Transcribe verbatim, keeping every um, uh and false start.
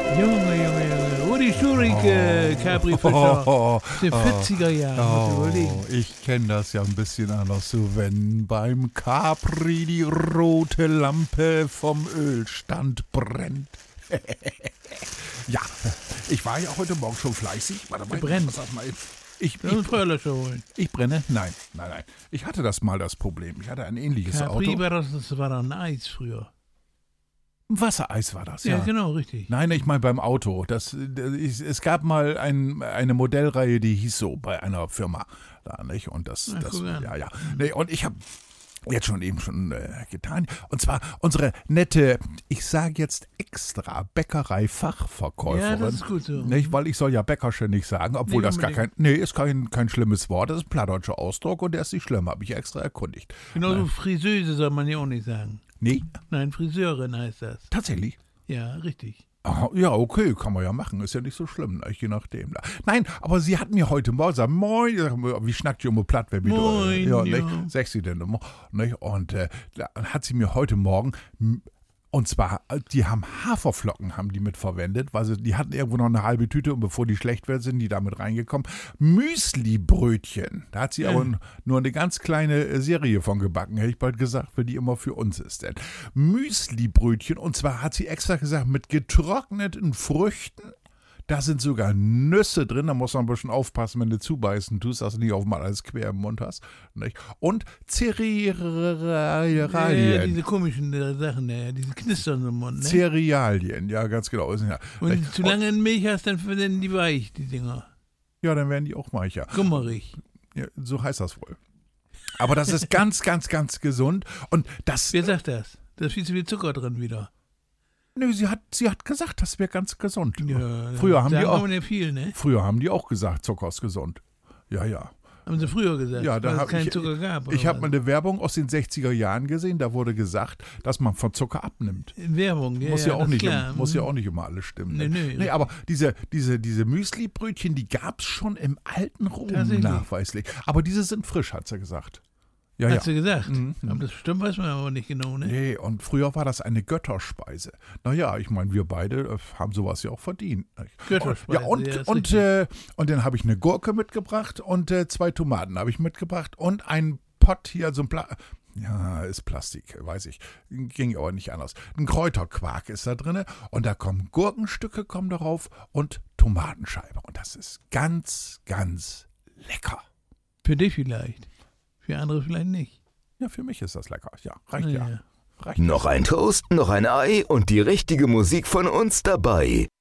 Junge, Junge, Junge. Rudi Schurig, äh, Capri-Fischer. Oh, Den vierziger Jahren, muss ich oh, überlegen. ich kenne das ja ein bisschen anders, so wenn beim Capri die rote Lampe vom Ölstand brennt. Ja, ich war ja heute Morgen schon fleißig. Warte mal, Brennt. pass auf mal. Ich, Ich, ich, Feuerlöscher holen. ich brenne? Nein, nein, nein. Ich hatte das mal, das Problem. Ich hatte ein ähnliches Capri Auto. war das, das war doch ein Eis früher. Ein Wassereis war das, ja. Ja, genau, richtig. Nein, ich meine beim Auto. Das, das, ich, es gab mal ein, eine Modellreihe, die hieß so bei einer Firma. Da, nicht? Und das, Na, das guck an. ja, ja. Nee, und ich habe jetzt schon eben schon äh, getan. Und zwar unsere nette, ich sage jetzt extra, Bäckerei-Fachverkäuferin. Ja, das ist gut so. Nicht? Weil ich soll ja Bäckerchen nicht sagen, obwohl Nicht das gar kein, nee, ist kein, kein schlimmes Wort. Das ist ein plattdeutscher Ausdruck und der ist nicht schlimm, habe ich extra erkundigt. Genauso Friseuse soll man ja auch nicht sagen. Nee, Nein, Friseurin heißt das. tatsächlich. Ja, richtig. Aha, ja, okay, kann man ja machen, ist ja nicht so schlimm, ne? Je nachdem. Nein, aber sie hat mir heute Morgen gesagt, moin, ich sag, wie schnackt die um Platt, wer wieder, Moin, ja, ja. nicht? Sag sie denn immer, nicht? Und äh, da hat sie mir heute Morgen, m- und zwar, die haben Haferflocken, haben die mit verwendet, weil sie, die hatten irgendwo noch eine halbe Tüte und bevor die schlecht werden, sind die damit reingekommen. Müsli-Brötchen, da hat sie Ja. aber n- nur eine ganz kleine Serie von gebacken, hätte ich bald gesagt, weil die immer für uns ist. Denn Müsli-Brötchen, und zwar hat sie extra gesagt, mit getrockneten Früchten. Da sind sogar Nüsse drin, da muss man ein bisschen aufpassen, wenn du zubeißen tust, dass du nicht auf mal alles quer im Mund hast. Nicht? Und Cerealien. Ja, diese komischen äh, Sachen, ja, diese Knistern im Mund, ne? Cerealien, ja, ganz genau. Ist ja, Und wenn du nicht? zu lange in Milch hast, dann werden die weich, die Dinger. Ja, dann werden die auch weicher. Gummerig. Ja, so heißt das wohl. Aber das ist ganz, ganz, ganz gesund. Und das. Wer sagt das? Da ist viel zu viel Zucker drin wieder. Nö, sie hat, sie hat gesagt, das wäre ganz gesund. Ja, Früher haben die sagen auch. aber nicht viel, ne? Früher haben die auch gesagt, Zucker ist gesund. Ja, ja. Haben sie früher gesagt, Ja, da weil es hab keinen ich- Zucker gab. Ich oder habe mal was? eine Werbung aus den sechziger Jahren gesehen, da wurde gesagt, dass man von Zucker abnimmt. Werbung, ja, muss ja, ja, auch das nicht, ist klar. im- muss ja Mhm. auch nicht immer alles stimmen. Nee, ne? nee. nee aber diese, diese, diese Müsli-Brötchen, die gab es schon im alten Rom Tatsächlich. nachweislich. Aber diese sind frisch, hat sie gesagt. Ja, Hat ja. sie gesagt. Mhm. Aber das stimmt, weiß man aber nicht genau, ne? Nee, und früher war das eine Götterspeise. Naja, ich meine, wir beide äh, haben sowas ja auch verdient. nicht? Götterspeise, Ja, und, ja, ist und, richtig. äh, und dann habe ich eine Gurke mitgebracht und äh, zwei Tomaten habe ich mitgebracht und ein Pott hier, so ein Pla ja, ist Plastik, weiß ich. Ging aber nicht anders. Ein Kräuterquark ist da drin und da kommen Gurkenstücke kommen darauf und Tomatenscheibe. Und das ist ganz, ganz lecker. Für dich vielleicht. Für andere vielleicht nicht. Ja, für mich ist das lecker. Ja, reicht Ja, ja. ja. Reicht. Noch ein Toast, noch ein Ei und die richtige Musik von uns dabei.